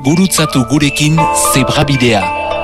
gurutzatu gurekin Zebrabidea.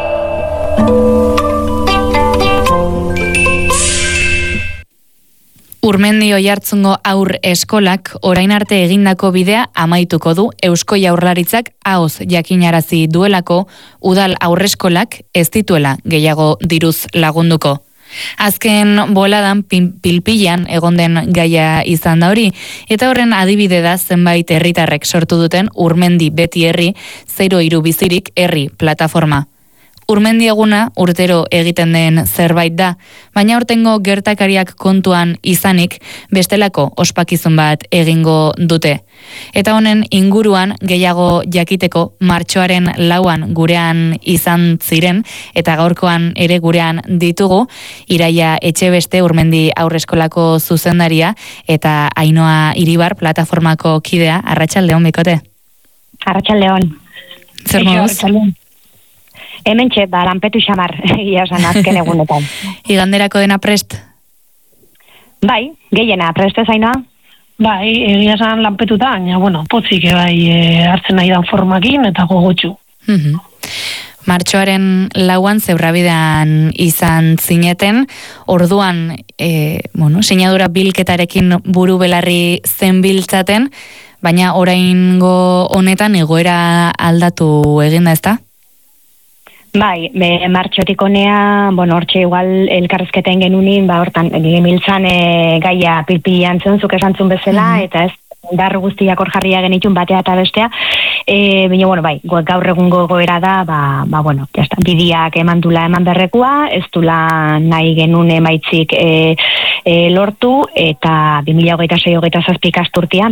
Urmendi Oiartzungo Haur Eskolak orain arte egindako bidea amaituko du Eusko Jaurlaritzak ahoz jakinarazi duelako udal aurreskolak ez dituela gehiago diruz lagunduko. Azken boladan pilpilan egon den gaia izan da hori, eta horren adibide da zenbait herritarrek sortu duten Urmendi Beti Herri 03 bizirik herri plataforma. Urmendi eguna urtero egiten den zerbait da, baina aurtengo gertakariak kontuan izanik bestelako ospakizun bat egingo dute. Eta honen inguruan gehiago jakiteko martxoaren 4 gurean izan ziren, eta gaurkoan ere gurean ditugu, Iraia Etxebeste Urmendi Aurreskolako zuzendaria, eta Ainhoa Iribar plataformako kidea. Arratsaldeon, bikote. Arratsaldeon. Zer moduz? Hementxe, lanpetu xamar, iasan azken egunetan. Iganderako dena prest? Bai, gehiena, prest ez Ainhoa? Bai, egia esan lanpetuta, baina, potzik hartzen nahi dan formakin eta gogotxu. Martxoaren 4 Zebrabidean izan zineten, orduan, sinadura bilketarekin buru belarri zen biltzaten, baina oraingo honetan egoera aldatu eginda, ezta? Bai, martxotik honea, hortxe igual elkarrezketen genunin, hortan, miltzan gaia pilpilan zen, zuk esantzun bezala, eta ez, darru guztiak hor jarria genitun batea eta bestea, baina, bai, gaur egungo goera da, bidiak eman berrekua, ez dula nahi genuen emaitzik lortu, eta 2026-27 ikasturtean,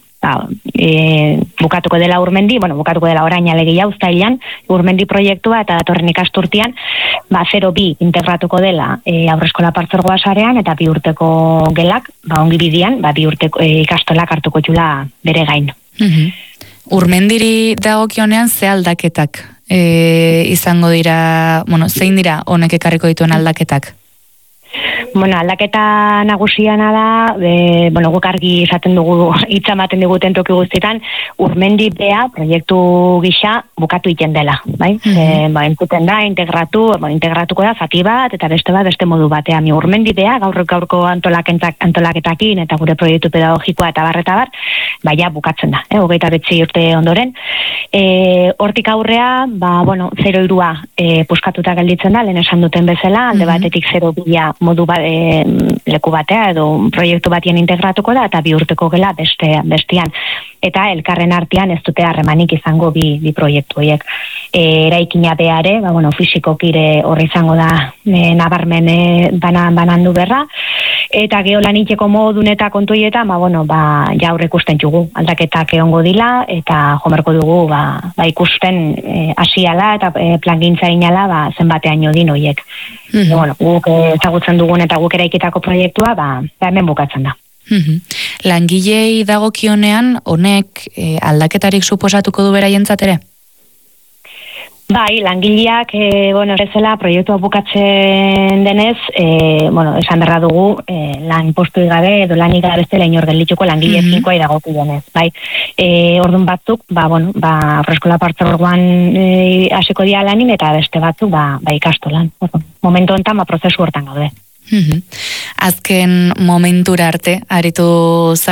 bukatuko dela Urmendi, bukatuko dela orain alegia uztailan, Urmendi proiektua eta datorren ikasturtean, 02 integratuko dela aurreskola partzuergoa sarean, eta 2 urteko gelak, ongi bidian, 2 urteko ikastolak hartuko jula bere gain. Urmendiri dagokionean ze aldaketak izango dira, zein dira honek ekarriko dituen aldaketak? Aldaketa nagusiana da, guk argi izaten dugu, hitza ematen diguten toki guztietan, Urmendi bea proiektu gisa bukatu iten dela, bai? Entzuten da, integratuko da, zati bat, eta beste modu batean. Urmendi bea, gaurko antolaketakin, eta gure proiektu pedagogikoa eta bar, baina bukatzen da, 29 urte ondoren. Hortik aurrea, 03a puskatuta gelditzen da, lehen esan duten bezala, alde batetik 02a modu leku batea edo proiektu batien integratuko da, eta 2 urteko gela bestian. Eta elkarren artean ez dute harremanik izango bi proiektu horiek. Eraikina beare, fisikokire horri izango da nabarmen banandu berra, eta geolanitzeko modun eta kontuietan, jaur ikusten jugu, aldaketak egongo dila, eta jomerko dugu ikusten hasiala eta plangintza inala zenbatean jodin horiek. Guk ezagutzen dugun eta guk eraikitako proiektua, hemen bukatzen da. Langilei dagokionean, honek aldaketarik suposatuko du beraientzat ere? Bai, langileak, ezela, proiektua bukatzen denez, esan berra dugu, lan postu gabe edo lanik gabe bestela inor geldituko langile finkoa dagokionez, bai. Orduan batzuk, aurreskola partzuergoan hasiko dira lanin, eta beste batzuk, ikastolan. Momentu honetan, prozesu hortan gaude. Azken momentura arte, aritu